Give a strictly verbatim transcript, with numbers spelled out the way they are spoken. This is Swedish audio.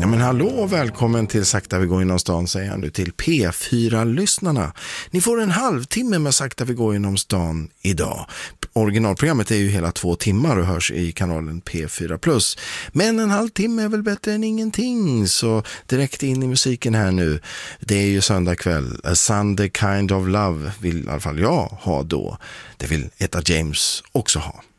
Ja men hallå och välkommen till Sakta vi går inom stan, säger jag nu till P fyra-lyssnarna. Ni får en halvtimme med Sakta vi går inom stan idag. Originalprogrammet är ju hela två timmar och hörs i kanalen P fyra plus. Men en halvtimme är väl bättre än ingenting, så direkt in i musiken här nu. Det är ju söndag kväll. A Sunday Kind of Love vill i alla fall jag ha då. Det vill Etta James också ha.